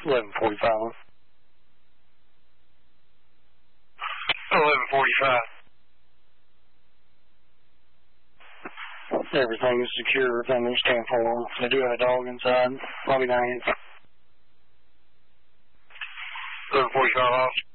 11:45. 11:45. Everything is secure. Everything is 10-4. They do have a dog inside. Bobby 9. 11:45 off.